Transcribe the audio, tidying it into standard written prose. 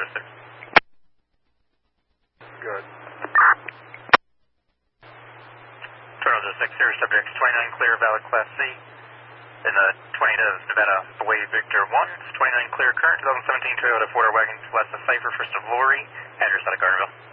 6. Good. Toronto 6, Air subjects 29 clear, valid Class C. In the 20 to Nevada, away Victor 1, it's 29 clear current, 2017 Toyota 4-door wagon, West of Cypher, first of Lori, address out of Garnerville.